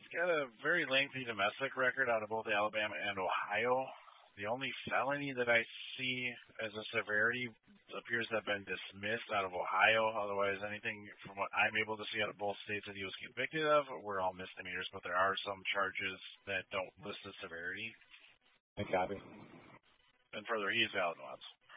got a very lengthy domestic record out of both Alabama and Ohio. The only felony that I see as a severity appears to have been dismissed out of Ohio. Otherwise, anything from what I'm able to see out of both states that he was convicted of were all misdemeanors, but there are some charges that don't list the severity. I copy. And further, he is valid once.